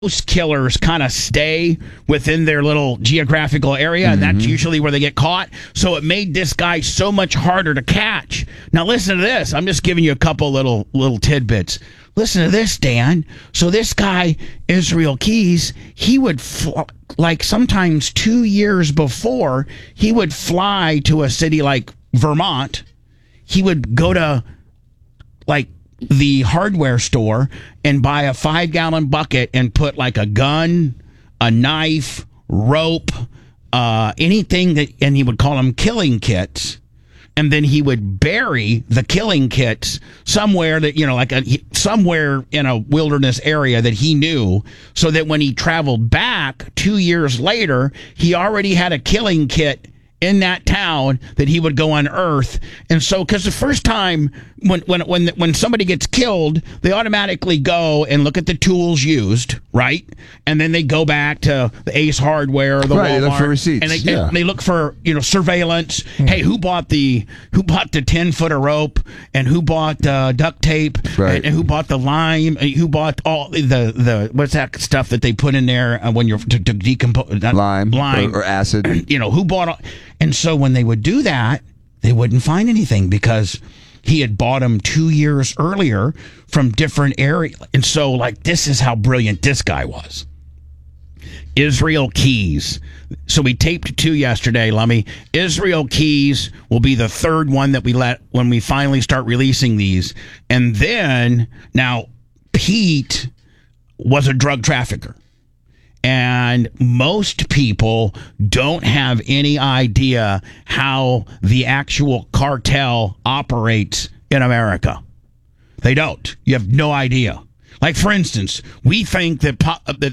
most killers kind of stay within their little geographical area, and that's usually where they get caught. So it made this guy so much harder to catch. Now listen to this. I'm just giving you a couple little tidbits. Listen to this, Dan. So this guy, Israel Keys, he would like sometimes 2 years before, he would fly to a city like Vermont. He would go to like the hardware store and buy a 5-gallon bucket and put like a gun, a knife, rope, anything that, and he would call them killing kits. And then he would bury the killing kits somewhere that, like somewhere in a wilderness area that he knew, so that when he traveled back 2 years later, he already had a killing kit in that town that he would go unearth. And so, because the first time when somebody gets killed, they automatically go and look at the tools used, right? And then they go back to the Ace Hardware or the Walmart, look for receipts, and they look for surveillance. Hey, who bought the 10-foot of rope, and who bought duct tape, right, and who bought the lime, and who bought all the what's that stuff that they put in there when you're to decompose lime or acid? Who bought all. And so when they would do that, they wouldn't find anything because he had bought them 2 years earlier from different areas. And so, this is how brilliant this guy was. Israel Keys. So we taped 2 yesterday, Lummy. Israel Keys will be the third one that we let when we finally start releasing these. And then, now, Pete was a drug trafficker. And most people don't have any idea how the actual cartel operates in America. They don't. You have no idea. Like, for instance, we think that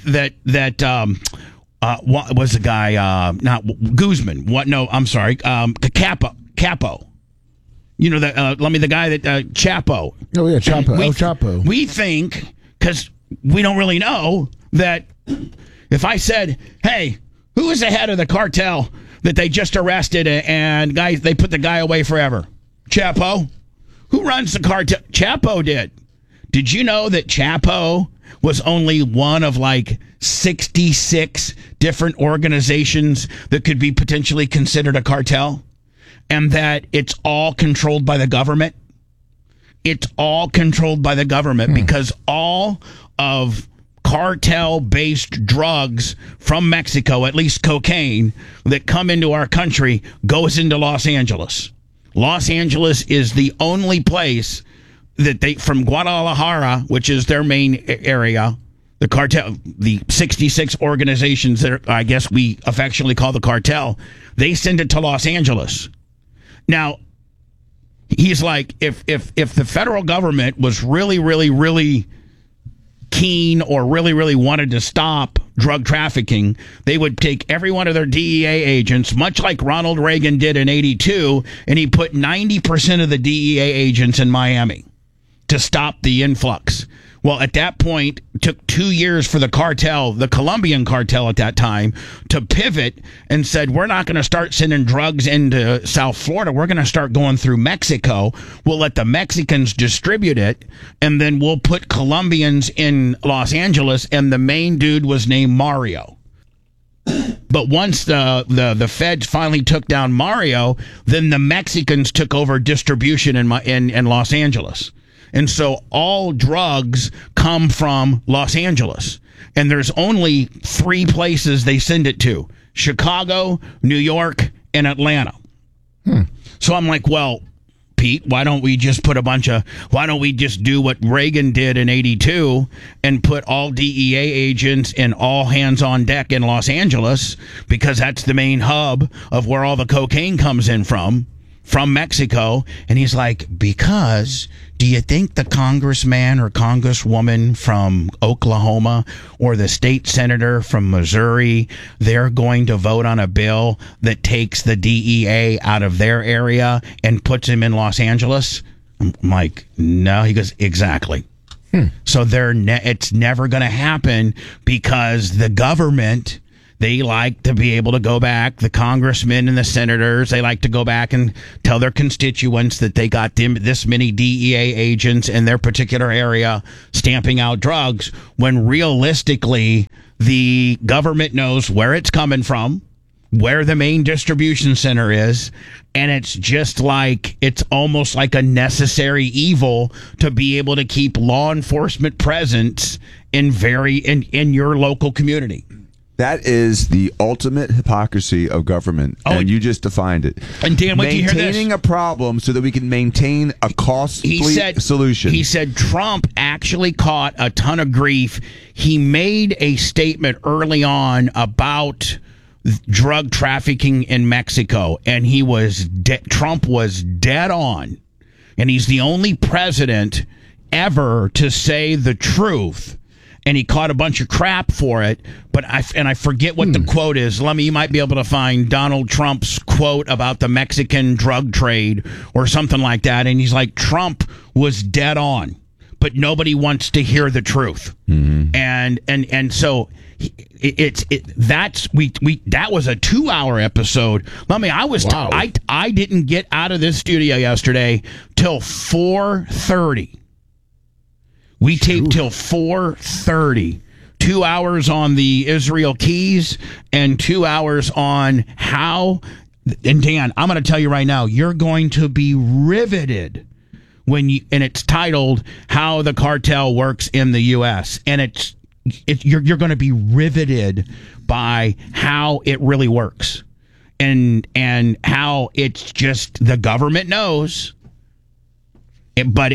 what was the guy? Not Guzman. What? No, I'm sorry. Capo. The guy that Chapo. Oh yeah, Chapo. Chapo. We think, because we don't really know, that if I said, hey, who is the head of the cartel that they just arrested and guys, they put the guy away forever? Chapo. Who runs the cartel? Chapo did. Did you know that Chapo was only one of 66 different organizations that could be potentially considered a cartel? And that it's all controlled by the government? It's all controlled by the government because all of cartel-based drugs from Mexico, at least cocaine, that come into our country goes into Los Angeles. Los Angeles is the only place that from Guadalajara, which is their main area, the cartel, the 66 organizations that I guess we affectionately call the cartel, they send it to Los Angeles. Now, he's like, if the federal government was really, really, really keen or really, really wanted to stop drug trafficking, they would take every one of their DEA agents, much like Ronald Reagan did in 82, and he put 90% of the DEA agents in Miami to stop the influx. Well, at that point, it took 2 years for the cartel, the Colombian cartel at that time, to pivot and said, we're not going to start sending drugs into South Florida. We're going to start going through Mexico. We'll let the Mexicans distribute it, and then we'll put Colombians in Los Angeles, and the main dude was named Mario. But once the feds finally took down Mario, then the Mexicans took over distribution in Los Angeles. And so all drugs come from Los Angeles. And there's only 3 places they send it to: Chicago, New York, and Atlanta. So I'm like, well, Pete, why don't we just do what Reagan did in 82 and put all DEA agents and all hands on deck in Los Angeles, because that's the main hub of where all the cocaine comes in from Mexico. And he's like, because do you think the congressman or congresswoman from Oklahoma or the state senator from Missouri, they're going to vote on a bill that takes the DEA out of their area and puts them in Los Angeles? I'm like, no. He goes, exactly. So it's never going to happen, because the government, they like to be able to go back, the congressmen and the senators, they like to go back and tell their constituents that they got this many DEA agents in their particular area stamping out drugs, when realistically the government knows where it's coming from, where the main distribution center is, and it's just like, it's almost like a necessary evil to be able to keep law enforcement presence in your local community. That is the ultimate hypocrisy of government, and you just defined it. And Dan, wait till you hear this. Maintaining a problem so that we can maintain a costly solution. He said Trump actually caught a ton of grief. He made a statement early on about drug trafficking in Mexico, and Trump was dead on, and he's the only president ever to say the truth, and he caught a bunch of crap for it. But I forget what the quote is. You might be able to find Donald Trump's quote about the Mexican drug trade or something like that, and he's like, Trump was dead on, but nobody wants to hear the truth. Mm-hmm. And so that was a 2-hour episode. I didn't get out of this studio yesterday till 4:30. We taped till 4:30. 2 hours on the Israel Keys and 2 hours on how. And Dan, I'm going to tell you right now, you're going to be riveted and it's titled "How the Cartel Works in the U.S." and you're going to be riveted by how it really works, and how it's just the government knows, but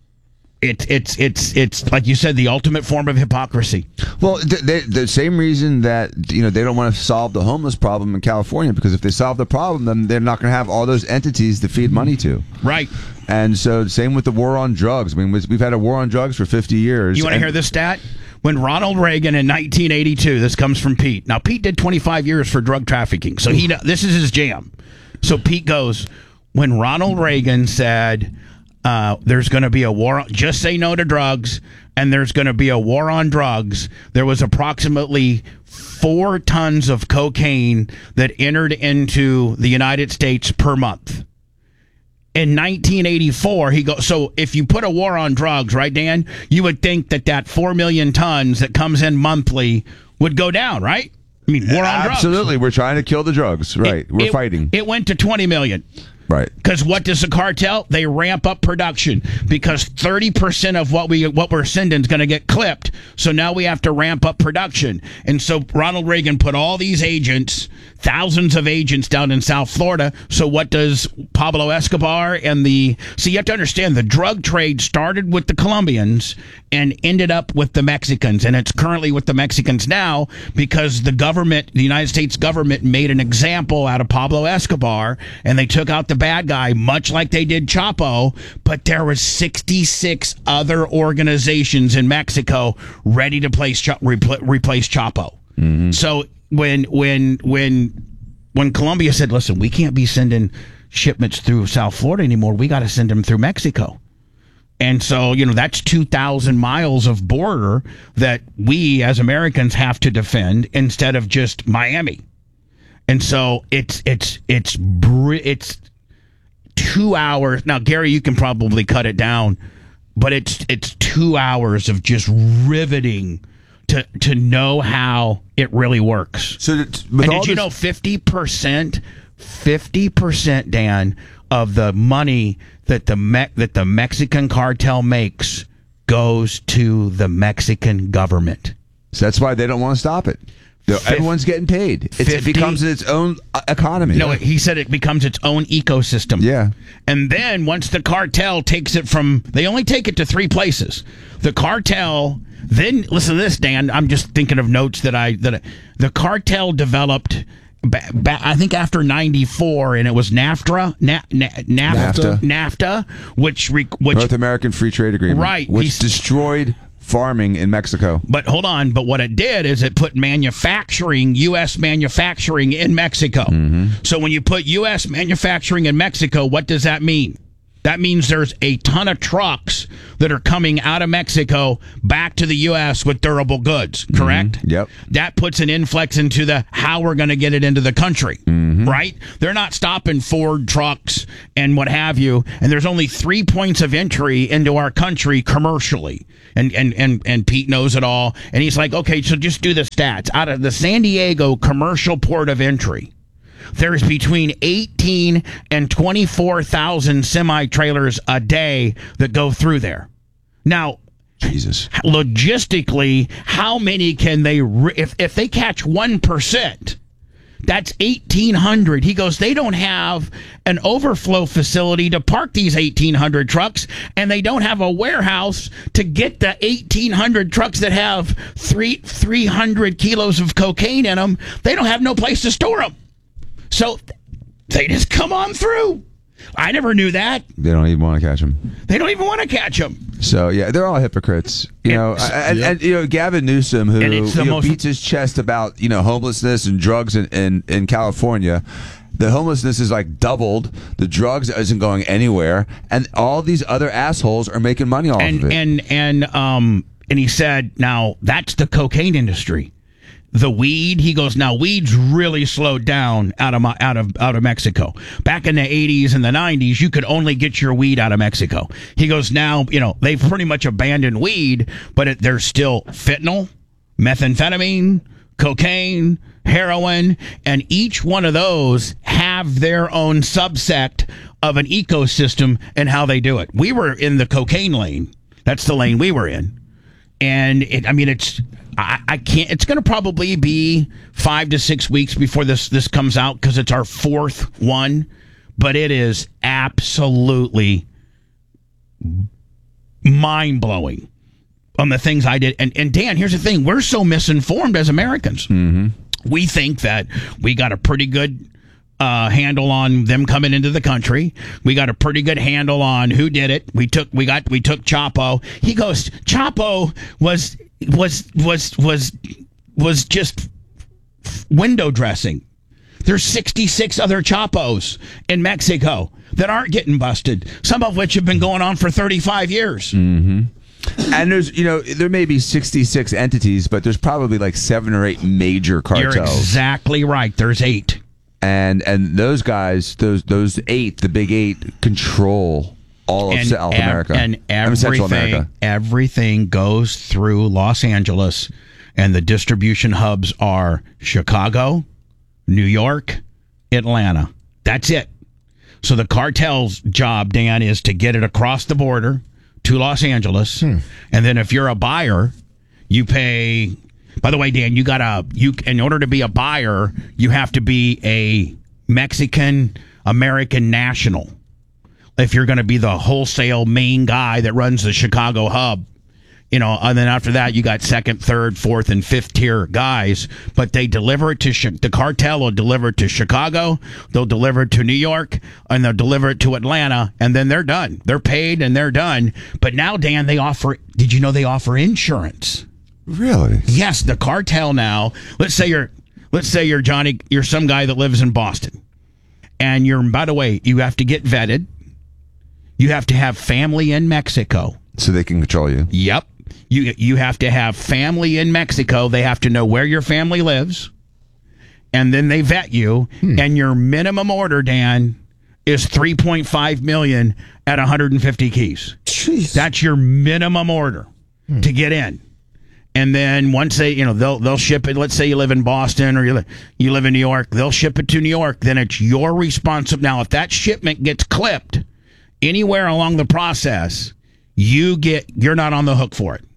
it's like you said, the ultimate form of hypocrisy. Well, the same reason that they don't want to solve the homeless problem in California, because if they solve the problem, then they're not going to have all those entities to feed money to. Right. And so same with the war on drugs. I mean, we've had a war on drugs for 50 years. You want to hear this stat? When Ronald Reagan in 1982, this comes from Pete. Now, Pete did 25 years for drug trafficking, so this is his jam. So Pete goes, when Ronald Reagan said, there's going to be a war, just say no to drugs, and there's going to be a war on drugs, there was approximately 4 tons of cocaine that entered into the United States per month. In 1984, he goes, so if you put a war on drugs, right, Dan, you would think that 4 million tons that comes in monthly would go down, right? I mean, war on drugs. Absolutely. We're trying to kill the drugs, right? We're fighting. It went to 20 million. Right. Because what does the cartel? They ramp up production because 30% of what we're sending is going to get clipped. So now we have to ramp up production. And so Ronald Reagan put all these agents, thousands of agents down in South Florida. So what does Pablo Escobar so you have to understand, the drug trade started with the Colombians and ended up with the Mexicans. And it's currently with the Mexicans now because the United States government made an example out of Pablo Escobar, and they took out the bad guy, much like they did Chapo, but there was 66 other organizations in Mexico ready to replace Chapo. Mm-hmm. So when Colombia said, listen, we can't be sending shipments through South Florida anymore, we got to send them through Mexico. And so, that's 2,000 miles of border that we as Americans have to defend instead of just Miami. And so it's 2 hours. Now, Gary, you can probably cut it down, but it's 2 hours of just riveting to know how it really works. So, did you know 50%, Dan, of the money that the Mexican cartel makes goes to the Mexican government? So that's why they don't want to stop it. Everyone's getting paid. It becomes its own economy. No, he said it becomes its own ecosystem. Yeah. And then once the cartel takes it they only take it to 3 places. The cartel, then, listen to this, Dan, I'm just thinking of notes that the cartel developed, I think after 94, and it was NAFTA, which North American Free Trade Agreement. Right. Which destroyed farming in Mexico. But hold on, but what it did is it put U.S. manufacturing in Mexico. Mm-hmm. So when you put U.S. manufacturing in Mexico, what does that mean? That means there's a ton of trucks that are coming out of Mexico back to the U.S. with durable goods, correct? Yep. That puts an influx into the how we're going to get it into the country, right? They're not stopping Ford trucks and what have you, and there's only 3 points of entry into our country commercially. And Pete knows it all, and he's like, okay, so just do the stats. Out of the San Diego commercial port of entry, there's between 18 and 24,000 semi-trailers a day that go through there. Now, Jesus. Logistically, how many can they, if they catch 1%, that's 1,800. He goes, they don't have an overflow facility to park these 1,800 trucks, and they don't have a warehouse to get the 1,800 trucks that have 300 kilos of cocaine in them. They don't have no place to store them. So they just come on through. I never knew that. They don't even want to catch them. They don't even want to catch them. So yeah, they're all hypocrites. And you know, Gavin Newsom, who beats his chest about homelessness and drugs in California. The homelessness is like doubled. The drugs isn't going anywhere, and all these other assholes are making money off of it. And he said, now that's the cocaine industry. The weed, he goes, now weed's really slowed down out of Mexico. Back in the 80s and the 90s, you could only get your weed out of Mexico. He goes, now, they've pretty much abandoned weed, but there's still fentanyl, methamphetamine, cocaine, heroin, and each one of those have their own subsect of an ecosystem and how they do it. We were in the cocaine lane. That's the lane we were in. And I can't. It's going to probably be 5 to 6 weeks before this comes out because it's our fourth one. But it is absolutely mind blowing on the things I did. And Dan, here's the thing: we're so misinformed as Americans. Mm-hmm. We think that we got a pretty good handle on them coming into the country. We got a pretty good handle on who did it. We took Chapo. He goes, Chapo was just window dressing. There's 66 other Chapos in Mexico that aren't getting busted, some of which have been going on for 35 years. Mm-hmm. And there's, there may be 66 entities, but there's probably like 7 or 8 major cartels. You're exactly right. There's 8. And those guys, those 8, the big 8, control all of South America and Central America. Everything goes through Los Angeles, and the distribution hubs are Chicago, New York, Atlanta. That's it. So the cartel's job, Dan, is to get it across the border to Los Angeles, and then if you're a buyer, you pay. By the way, Dan, in order to be a buyer, you have to be a Mexican American national. If you're going to be the wholesale main guy that runs the Chicago hub, and then after that, you got second, third, fourth, and fifth tier guys. But they deliver it to the cartel will deliver it to Chicago, they'll deliver it to New York, and they'll deliver it to Atlanta, and then they're done. They're paid and they're done. But now, Dan, did you know they offer insurance? Really? Yes, the cartel now. Let's say you're Johnny. You're some guy that lives in Boston, and by the way, you have to get vetted. You have to have family in Mexico, so they can control you. Yep. You have to have family in Mexico. They have to know where your family lives, and then they vet you. And your minimum order, Dan, is $3.5 million at 150 keys. Jeez. That's your minimum order to get in. And then once they'll ship it. Let's say you live in Boston or you live in New York. They'll ship it to New York. Then it's your responsibility. Now, if that shipment gets clipped anywhere along the process, you're not on the hook for it.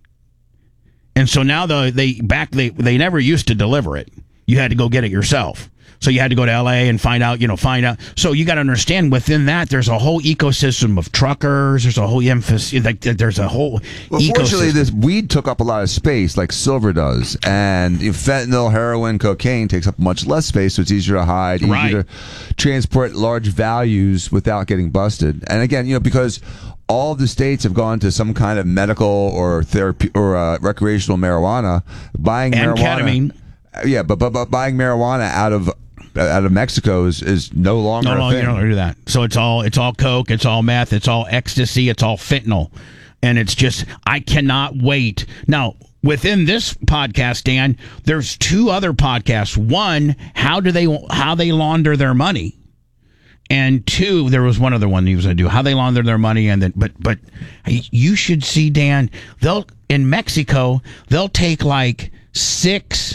And so now they never used to deliver it. You had to go get it yourself. So you had to go to L.A. and find out. So you got to understand within that there's a whole ecosystem of truckers. There's a whole emphasis. There's a whole ecosystem. Fortunately, this weed took up a lot of space, like silver does, and fentanyl, heroin, cocaine takes up much less space, so it's easier to hide, easier to transport large values without getting busted. And again, because all of the states have gone to some kind of medical or therapy or recreational marijuana, buying and marijuana. Ketamine. Yeah, but buying marijuana out of out of Mexico is no longer a thing. You don't do that. So it's all coke, it's all meth, it's all ecstasy, it's all fentanyl, and it's just I cannot wait. Now within this podcast, Dan, there's 2 other podcasts. One, how they launder their money, and 2, there was one other one he was going to do how they launder their money, and then but you should see, Dan. In Mexico they'll take like 6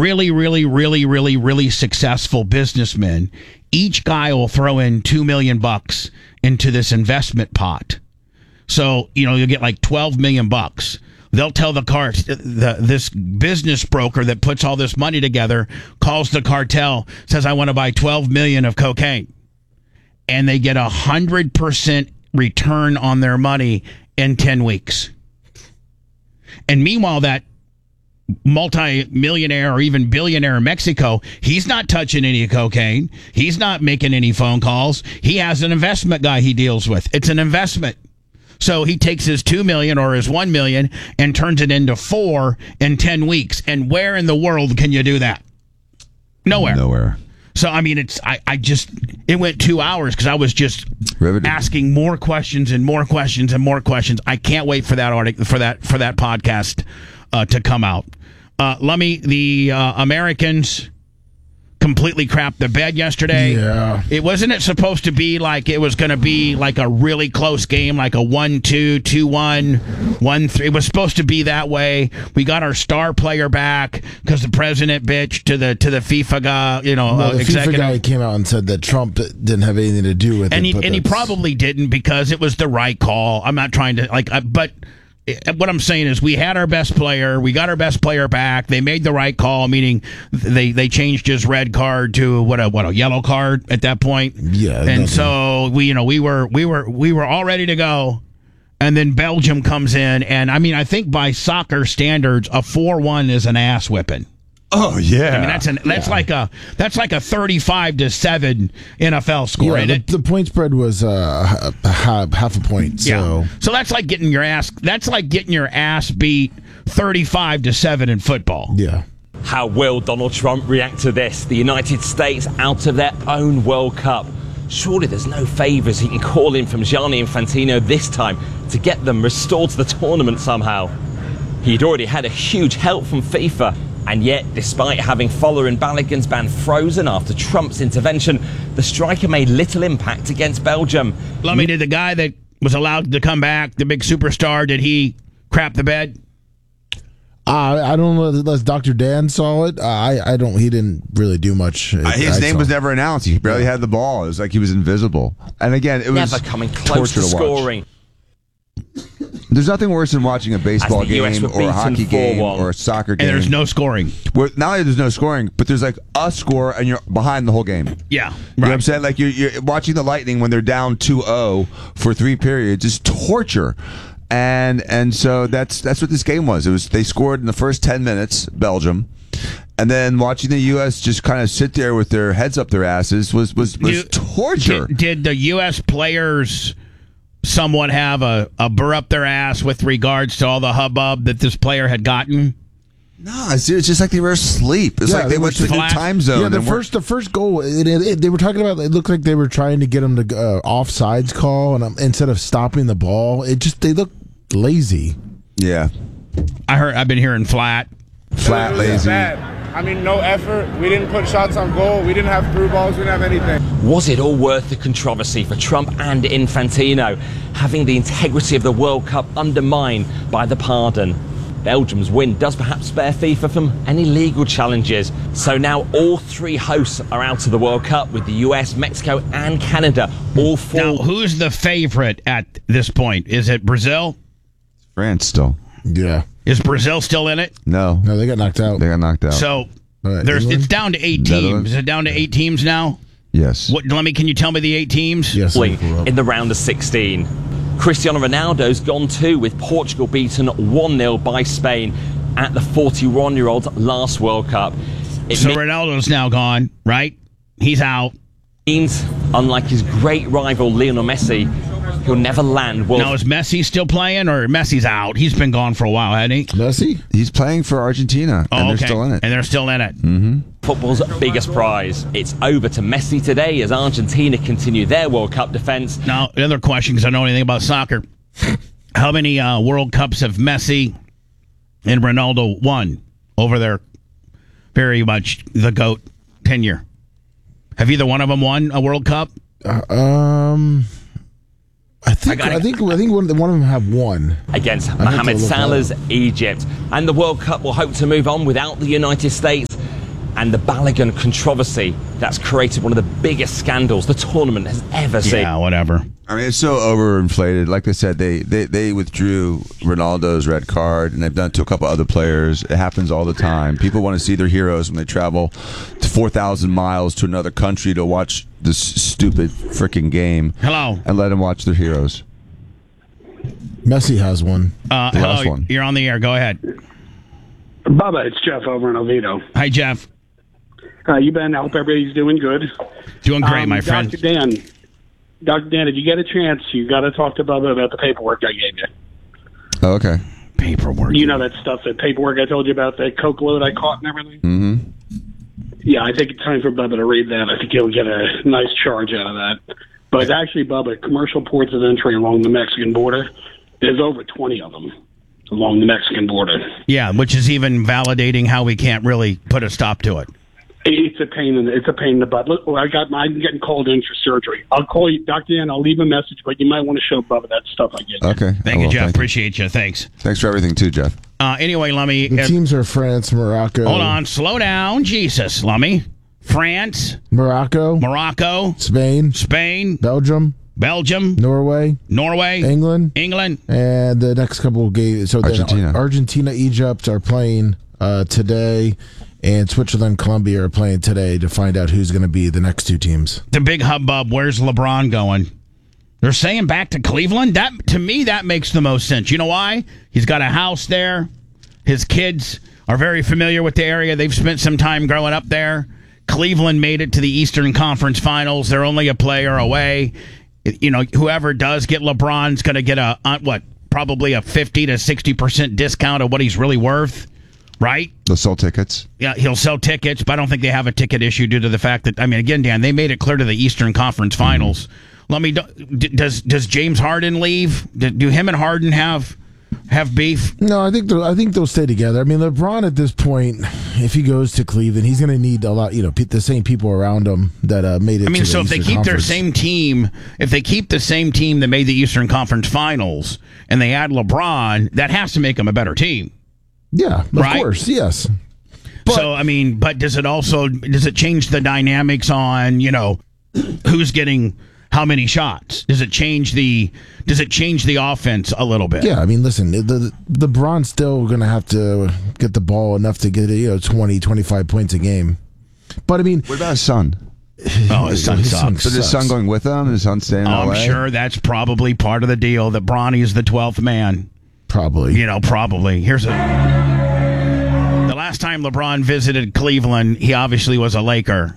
really successful businessmen. Each guy will throw in $2 million into this investment pot. So, you'll get like $12 million. They'll tell this business broker that puts all this money together, calls the cartel, says, I want to buy 12 million of cocaine. And they get 100% return on their money in 10 weeks. And meanwhile, that multi-millionaire or even billionaire in Mexico, he's not touching any cocaine. He's not making any phone calls. He has an investment guy he deals with. It's an investment. So he takes his 2 million or his 1 million and turns it into 4 in 10 weeks. And where in the world can you do that? Nowhere. So, I mean, it went 2 hours because I was just asking more questions and more questions and more questions. I can't wait for that article, for that podcast to come out. The Americans completely crapped the bed yesterday. Yeah. Wasn't it supposed to be like it was going to be like a really close game, like a 1-2, 2-1, 1-3. It was supposed to be that way. We got our star player back because the president bitched to the FIFA guy. The executive. FIFA guy came out and said that Trump didn't have anything to do with it. And he probably didn't because it was the right call. I'm not trying to but. What I'm saying is we had our best player. We got our best player back. They made the right call, meaning they changed his red card to a yellow card at that point. Yeah. And so we were all ready to go. And then Belgium comes in, and I mean, I think by soccer standards, a 4-1 is an ass whipping. Oh yeah, I mean that's like a 35-7 NFL score. Yeah, the point spread was half a point. So so that's like getting your ass. That's like getting your ass beat 35-7 in football. Yeah. How will Donald Trump react to this? The United States out of their own World Cup. Surely there's no favours he can call in from Gianni Infantino this time to get them restored to the tournament somehow. He'd already had a huge help from FIFA. And yet, despite having Fowler and Balogun's ban frozen after Trump's intervention, the striker made little impact against Belgium. Lummy, did the guy that was allowed to come back, the big superstar, did he crap the bed? I don't know unless Dr. Dan saw it. I don't. He didn't really do much. His name was never announced. He barely had the ball. It was like he was invisible. And again, it was never coming close to scoring. There's nothing worse than watching a baseball game or a hockey game or a soccer game. And there's no scoring. Where not only there's no scoring, but there's like a score and you're behind the whole game. Yeah. Right. You know what I'm saying? Like you're watching the Lightning when they're down 2-0 for 3 periods is torture. And so that's what this game was. They scored in the first 10 minutes, Belgium. And then watching the U.S. just kind of sit there with their heads up their asses was torture. Did the U.S. players somewhat have a burr up their ass with regards to all the hubbub that this player had gotten? No, it's just like they were asleep. It's like they went to the new time zone. Yeah, the first goal, they were talking about. It looked like they were trying to get them to offsides call, and instead of stopping the ball, they looked lazy. Yeah, I've been hearing flat, lazy. Bad. I mean, no effort. We didn't put shots on goal. We didn't have through balls. We didn't have anything. Was it all worth the controversy for Trump and Infantino, having the integrity of the World Cup undermined by the pardon? Belgium's win does perhaps spare FIFA from any legal challenges. So now all 3 hosts are out of the World Cup, with the US, Mexico and Canada all 4. Now, who's the favorite at this point? Is it Brazil? France still. Yeah. Is Brazil still in it? No, they got knocked out. So it's down to 8 teams. Is it down to 8 teams now? Yes. Can you tell me the 8 teams? Yes. In the round of 16. Cristiano Ronaldo's gone too, with Portugal beaten 1-0 by Spain at the 41-year-old's last World Cup. Ronaldo's now gone, right? He's out. Means, unlike his great rival Lionel Messi, he'll never land. Now, is Messi still playing, or Messi's out? He's been gone for a while, hasn't he? Messi? He's playing for Argentina, and they're still in it. And they're still in it. Mm-hmm. Football's biggest prize. It's over to Messi today as Argentina continue their World Cup defense. Now, the other question, because I don't know anything about soccer, how many World Cups have Messi and Ronaldo won over their very much the GOAT tenure? Have either one of them won a World Cup? I think one of them have won against Mohamed Salah's Egypt. And the World Cup will hope to move on without the United States. And the Balogun controversy that's created one of the biggest scandals the tournament has ever seen. Yeah, whatever. I mean, it's so overinflated. Like I said, they withdrew Ronaldo's red card, and they've done it to a couple other players. It happens all the time. People want to see their heroes when they travel 4,000 miles to another country to watch this stupid freaking game. Hello. And let them watch their heroes. Messi has one. Last Hello, one. You're on the air. Go ahead. Bubba, it's Jeff over in Oviedo. Hi, Jeff. You been? I hope everybody's doing good. Doing great, my friend. Dr. Dan, if you get a chance, you got to talk to Bubba about the paperwork I gave you. Oh, okay. Paperwork. You know that stuff, that paperwork I told you about, that coke load I caught and everything? Mm-hmm. Yeah, I think it's time for Bubba to read that. I think he'll get a nice charge out of that. But actually, Bubba, commercial ports of entry along the Mexican border, there's over 20 of them along the Mexican border. Yeah, which is even validating how we can't really put a stop to it. It's a pain in the butt. Look, I'm getting called in for surgery. I'll call you, Dr. Dan. I'll leave a message, but you might want to show Bubba that stuff I get. Okay. Thank you, Jeff. Appreciate you. Thanks. Thanks for everything, too, Jeff. Anyway, Lummy. The teams are France, Morocco. Hold on. Slow down. Jesus, Lummy. France. Morocco. Spain. Belgium. Norway. England. And the next couple of games. So Argentina, Egypt are playing today. And Switzerland, Colombia are playing today to find out who's going to be the next two teams. The big hubbub, where's LeBron going? They're saying back to Cleveland? That, to me, that makes the most sense. You know why? He's got a house there. His kids are very familiar with the area. They've spent some time growing up there. Cleveland made it to the Eastern Conference Finals. They're only a player away. You know, whoever does get LeBron's going to get probably a 50 to 60% discount of what he's really worth. Right? They'll sell tickets. Yeah, he'll sell tickets, but I don't think they have a ticket issue due to the fact that, I mean, again, Dan, they made it clear to the Eastern Conference Finals. Let me, does James Harden leave? Do him and Harden have beef? No, I think they'll stay together. I mean, LeBron at this point, if he goes to Cleveland, he's going to need a lot, the same people around him that made it. I mean, so if they keep their same team, if they keep the same team that made the Eastern Conference Finals, and they add LeBron, that has to make them a better team. Yeah, of course, yes. So, I mean, but does it change the dynamics on, who's getting how many shots? Does it change the offense a little bit? Yeah, I mean, listen, the LeBron's still going to have to get the ball enough to get 20, 25 points a game. But I mean, what about his son? Oh, his son sucks. So is his son going with him? His son staying in LA? I'm sure that's probably part of the deal, that Bronny is the 12th man. Probably. Probably. The last time LeBron visited Cleveland, he obviously was a Laker.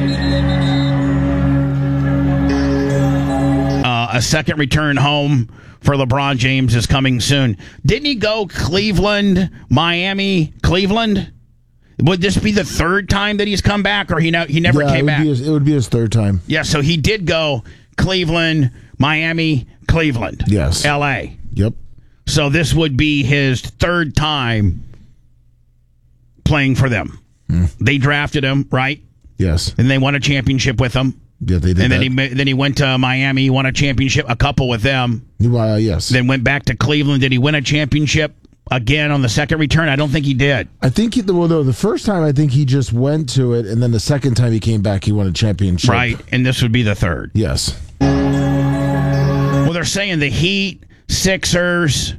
A second return home for LeBron James is coming soon. Didn't he go Cleveland, Miami, Cleveland? Would this be the third time that he's come back, or he never came back? It would be his third time. Yeah, so he did go Cleveland, Miami, Cleveland. Yes. L.A. Yep. So this would be his third time playing for them. They drafted him, right? Yes. And they won a championship with him. Yeah, they did. And then he went to Miami. He won a championship, a couple with them. Yes. Then went back to Cleveland. Did he win a championship again on the second return? I don't think he did. I think the first time I think he just went to it, and then the second time he came back, he won a championship. Right, and this would be the third. Yes. Well, they're saying the Heat, Sixers,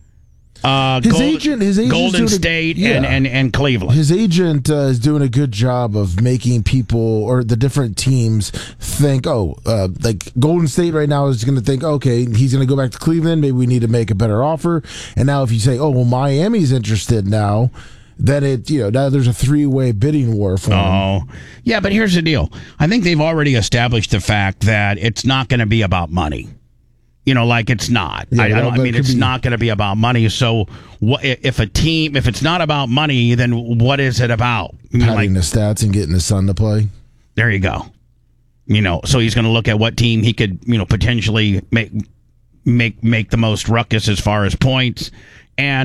Golden State, and Cleveland. His agent is doing a good job of making people or the different teams think, like Golden State right now is going to think, okay, he's going to go back to Cleveland. Maybe we need to make a better offer. And now if you say, Miami's interested now, then now there's a three-way bidding war for him. Oh, yeah, but here's the deal. I think they've already established the fact that it's not going to be about money. It's not. Yeah, it's not going to be about money. So if it's not about money, then what is it about? padding the stats and getting his son to play. There you go. So he's going to look at what team he could, potentially make the most ruckus as far as points. And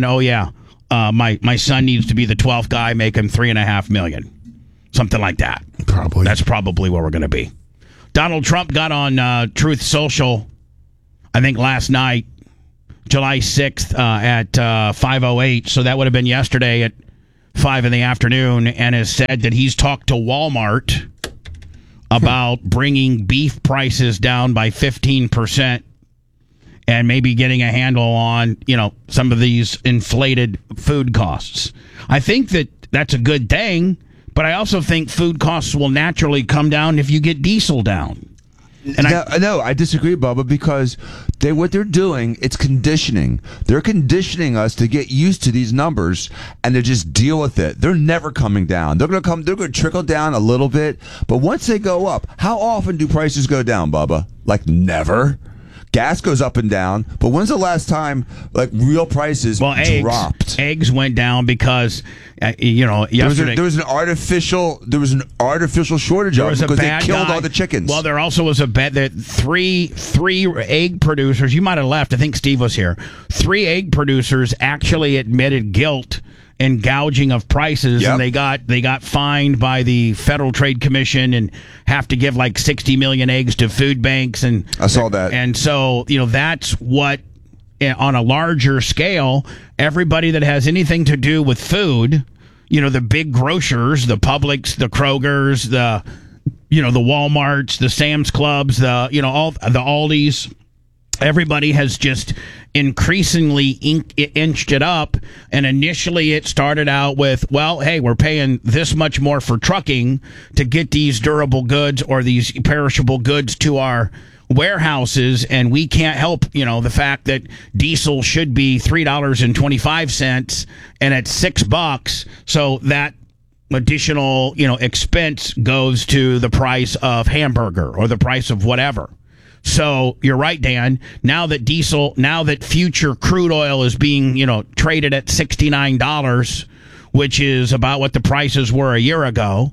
my son needs to be the 12th guy, make him $3.5 million, something like that. Probably. That's probably where we're going to be. Donald Trump got on Truth Social, I think last night, July 6th at 5:08. So that would have been yesterday at 5 in the afternoon, and has said that he's talked to Walmart about bringing beef prices down by 15% and maybe getting a handle on, some of these inflated food costs. I think that that's a good thing, but I also think food costs will naturally come down if you get diesel down. And I disagree, Bubba, because what they're doing, it's conditioning. They're conditioning us to get used to these numbers and to just deal with it. They're never coming down. They're going to trickle down a little bit, but once they go up, how often do prices go down, Bubba? Like never. Gas goes up and down, but when's the last time real prices dropped? Eggs went down because yesterday there was an artificial shortage of them because they killed all the chickens. Well, there also was a bet that three egg producers. You might have left. I think Steve was here. 3 egg producers actually admitted guilt and gouging of prices, and they got fined by the Federal Trade Commission and have to give 60 million eggs to food banks. And I saw that. And so that's what, on a larger scale, everybody that has anything to do with food, the big grocers, the Publix, the Krogers, the Walmarts, the Sam's Clubs, all the Aldis. Everybody has just increasingly inched it up, and initially it started out with, hey, we're paying this much more for trucking to get these durable goods or these perishable goods to our warehouses, and we can't help, the fact that diesel should be $3.25 and it's $6, so that additional, expense goes to the price of hamburger or the price of whatever. So you're right, Dan. Now that future crude oil is being, traded at $69, which is about what the prices were a year ago,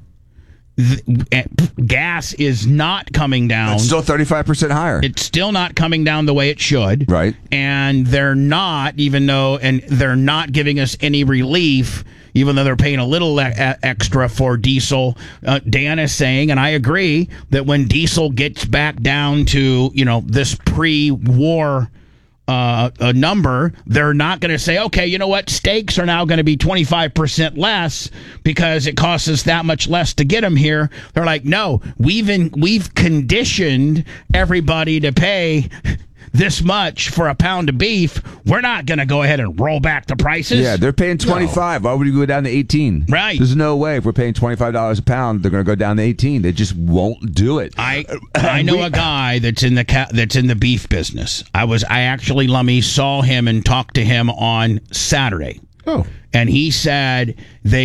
gas is not coming down. It's still 35% higher. It's still not coming down the way it should. Right. And they're not giving us any relief, even though they're paying a little extra for diesel. Dan is saying, and I agree, that when diesel gets back down to, this pre-war a number, they're not going to say, okay, you know what, steaks are now going to be 25% less because it costs us that much less to get them here. They're like, no, we've conditioned everybody to pay this much for a pound of beef. We're not going to go ahead and roll back the prices. Yeah, they're paying $25. Why would you go down to $18? Right. There's no way if we're paying $25 a pound, they're going to go down to $18. They just won't do it. I know a guy that's in the beef business. I actually, Lummy, saw him and talked to him on Saturday. Oh. And he said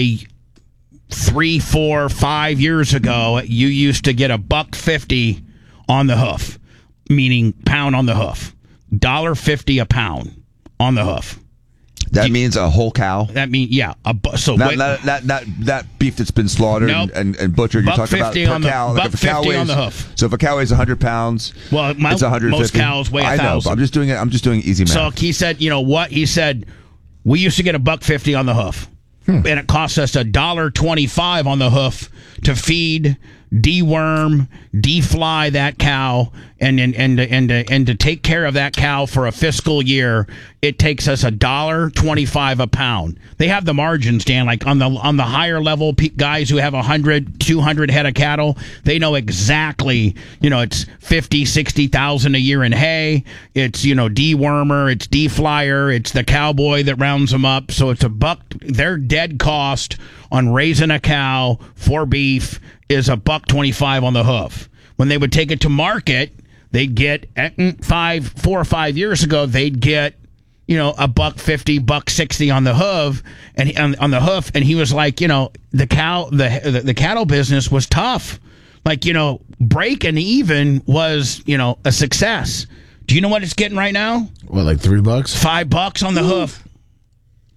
3, 4, 5 years ago, you used to get $1.50 on the hoof. Meaning pound on the hoof. $1.50 a pound on the hoof. That means a whole cow? That means, yeah. That beef that's been slaughtered and butchered, you're talking about per cow. $1.50 on the hoof. So if a cow weighs 100 pounds, it's 150. Most cows weigh 1,000. I know, but I'm just doing easy math. So he said, you know what? He said, we used to get $1.50 on the hoof. And it costs us $1.25 on the hoof to feed, deworm, defly that cow, and to take care of that cow for a fiscal year. It takes us $1.25 a pound. They have the margins, Dan. Like on the higher level guys who have 100, 200 head of cattle, they know exactly. It's 50, 60,000 a year in hay. It's dewormer, it's deflyer, it's the cowboy that rounds them up. So it's $1. Their dead cost on raising a cow for beef is $1.25 on the hoof. When they would take it to market, they'd get 4 or 5 years ago, they'd get $1.50, $1.60 on the hoof, and on the hoof. And he was like, the cattle business was tough. Like, breaking even was a success. Do you know what it's getting right now? What, like $3? $5 on the hoof.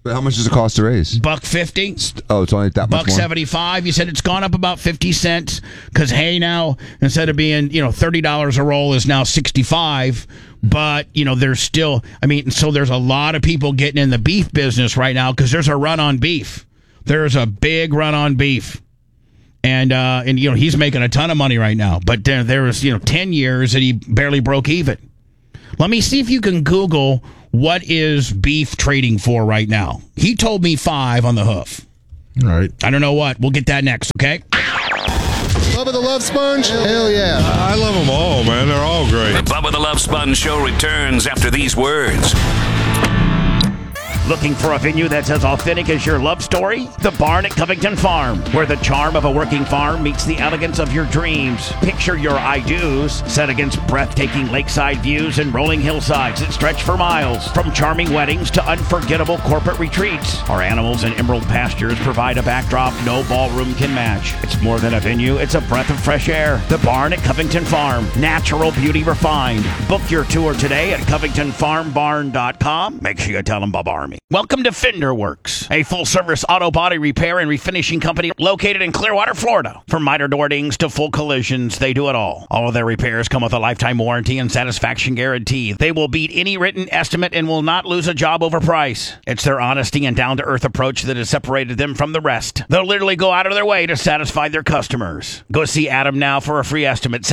But how much does it cost to raise? $1.50. Oh, it's only that much more? $1.75. You said it's gone up about 50 cents because hay now, instead of being, $30 a roll, is now 65. But, there's still, so there's a lot of people getting in the beef business right now because there's a run on beef. There's a big run on beef. And he's making a ton of money right now. But there was, 10 years that he barely broke even. Let me see if you can Google what is beef trading for right now. He told me 5 on the hoof. All right. I don't know what. We'll get that next, okay? Bubba the Love Sponge? Hell yeah. I love them all, man. They're all great. The Bubba the Love Sponge Show returns after these words. Looking for a venue that's as authentic as your love story? The Barn at Covington Farm, where the charm of a working farm meets the elegance of your dreams. Picture your I-dos set against breathtaking lakeside views and rolling hillsides that stretch for miles. From charming weddings to unforgettable corporate retreats, our animals and emerald pastures provide a backdrop no ballroom can match. It's more than a venue, it's a breath of fresh air. The Barn at Covington Farm, natural beauty refined. Book your tour today at CovingtonFarmBarn.com. Make sure you tell them Bob Army. Welcome to Fender Works, a full-service auto body repair and refinishing company located in Clearwater, Florida. From miter door dings to full collisions, they do it all. All of their repairs come with a lifetime warranty and satisfaction guarantee. They will beat any written estimate and will not lose a job over price. It's their honesty and down-to-earth approach that has separated them from the rest. They'll literally go out of their way to satisfy their customers. Go see Adam now for a free estimate,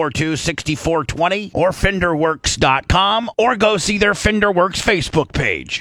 727-542-6420 or FenderWorks.com, or go see their Fender Works Facebook page.